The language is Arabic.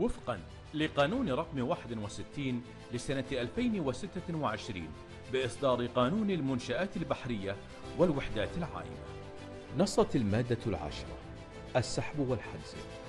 وفقا لقانون رقم 61 لسنة 2026 بإصدار قانون المنشآت البحرية والوحدات العائمة. نصت المادة 10 السحب والحجز